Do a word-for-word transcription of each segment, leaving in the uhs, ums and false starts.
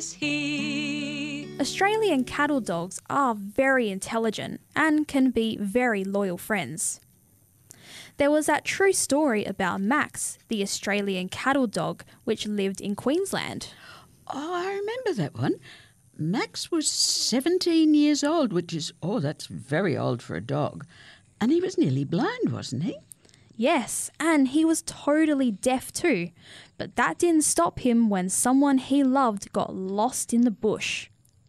is he. Australian cattle dogs are very intelligent and can be very loyal friends. There was that true story about Max, the Australian cattle dog, which lived in Queensland. Oh, I remember that one. Max was seventeen years old, which is, oh, that's very old for a dog. And he was nearly blind, wasn't he? Yes, and he was totally deaf too. But that didn't stop him when someone he loved got lost in the bush.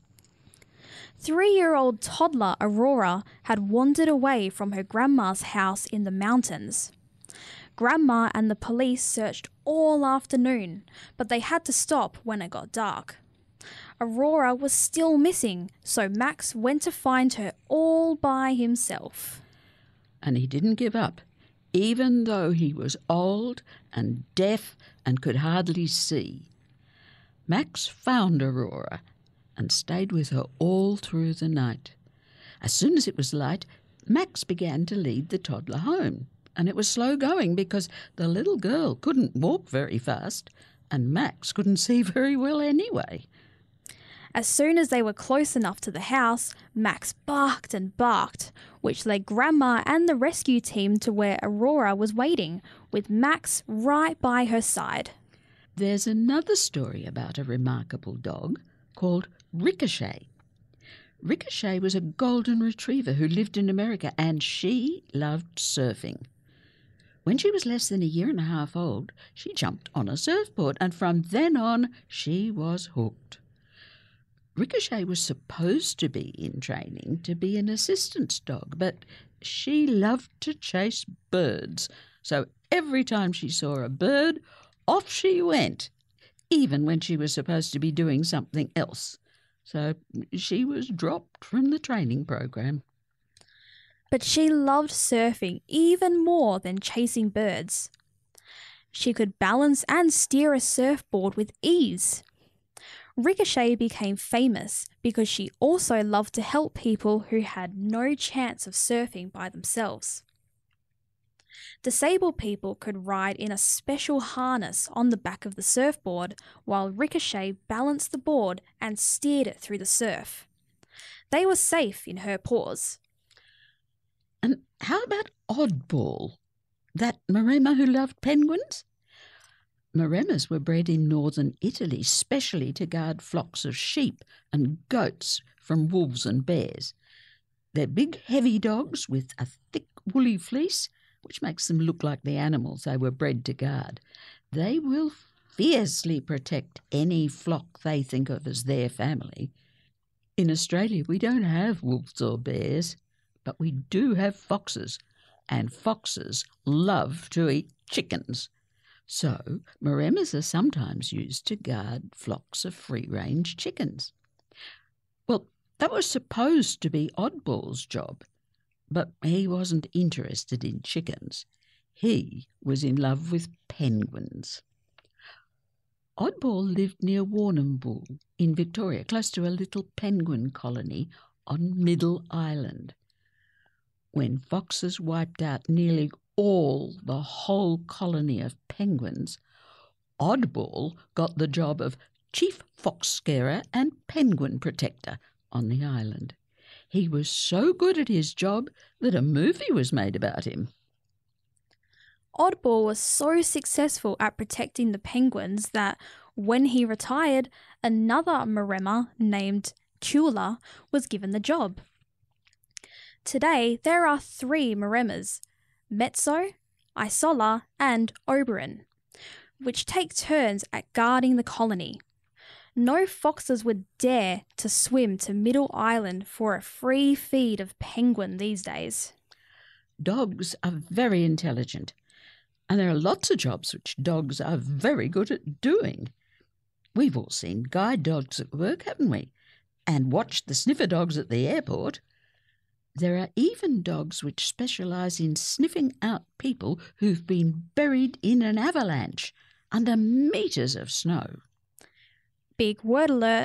Three-year-old toddler Aurora had wandered away from her grandma's house in the mountains. Grandma and the police searched all afternoon, but they had to stop when it got dark. Aurora was still missing, so Max went to find her all by himself. And he didn't give up, even though he was old and deaf and could hardly see. Max found Aurora and stayed with her all through the night. As soon as it was light, Max began to lead the toddler home, and it was slow going because the little girl couldn't walk very fast and Max couldn't see very well anyway. As soon as they were close enough to the house, Max barked and barked, which led Grandma and the rescue team to where Aurora was waiting, with Max right by her side. There's another story about a remarkable dog called Ricochet. Ricochet was a golden retriever who lived in America, and she loved surfing. When she was less than a year and a half old, she jumped on a surfboard, and from then on she was hooked. Ricochet was supposed to be in training to be an assistance dog, but she loved to chase birds, so every time she saw a bird, off she went, even when she was supposed to be doing something else. So she was dropped from the training program. But she loved surfing even more than chasing birds. She could balance and steer a surfboard with ease. Ricochet became famous because she also loved to help people who had no chance of surfing by themselves. Disabled people could ride in a special harness on the back of the surfboard while Ricochet balanced the board and steered it through the surf. They were safe in her paws. And how about Oddball, that Maremma who loved penguins? Maremmas were bred in northern Italy specially to guard flocks of sheep and goats from wolves and bears. They're big, heavy dogs with a thick, woolly fleece, which makes them look like the animals they were bred to guard. They will fiercely protect any flock they think of as their family. In Australia, we don't have wolves or bears, but we do have foxes, and foxes love to eat chickens. So, Maremmas are sometimes used to guard flocks of free-range chickens. Well, that was supposed to be Oddball's job, but he wasn't interested in chickens. He was in love with penguins. Oddball lived near Warrnambool in Victoria, close to a little penguin colony on Middle Island. When foxes wiped out nearly all the whole colony of penguins, Oddball got the job of chief fox scarer and penguin protector on the island. He was so good at his job that a movie was made about him. Oddball was so successful at protecting the penguins that when he retired, another Maremma named Chula was given the job. Today, there are three Maremmas, Mezzo, Isola and Oberon, which take turns at guarding the colony. No foxes would dare to swim to Middle Island for a free feed of penguin these days. Dogs are very intelligent, and there are lots of jobs which dogs are very good at doing. We've all seen guide dogs at work, haven't we? And watched the sniffer dogs at the airport. There are even dogs which specialise in sniffing out people who've been buried in an avalanche under metres of snow. Big word alert.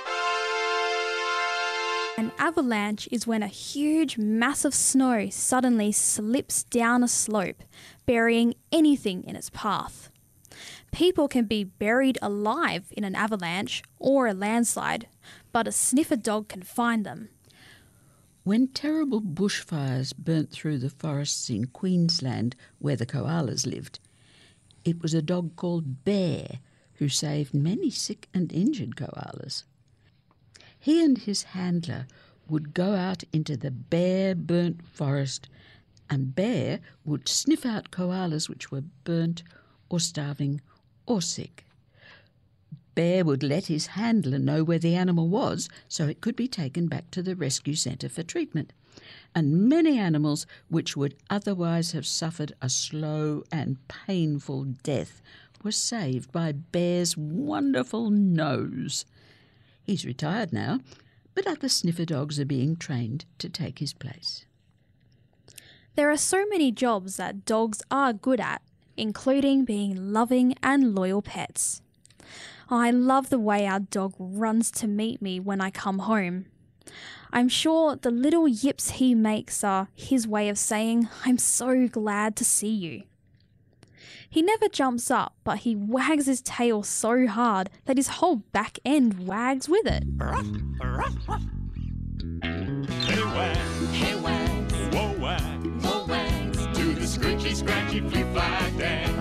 An avalanche is when a huge mass of snow suddenly slips down a slope, burying anything in its path. People can be buried alive in an avalanche or a landslide, but a sniffer dog can find them. When terrible bushfires burnt through the forests in Queensland where the koalas lived, it was a dog called Bear who saved many sick and injured koalas. He and his handler would go out into the bare, burnt forest, and Bear would sniff out koalas which were burnt or starving or sick. Bear would let his handler know where the animal was so it could be taken back to the rescue centre for treatment. And many animals which would otherwise have suffered a slow and painful death were saved by Bear's wonderful nose. He's retired now, but other sniffer dogs are being trained to take his place. There are so many jobs that dogs are good at, including being loving and loyal pets. I love the way our dog runs to meet me when I come home. I'm sure the little yips he makes are his way of saying, "I'm so glad to see you." He never jumps up, but he wags his tail so hard that his whole back end wags with it. Hey Wags, hey Wags, whoa Wags, whoa Wags, to the scritchy scratchy flea fly dance.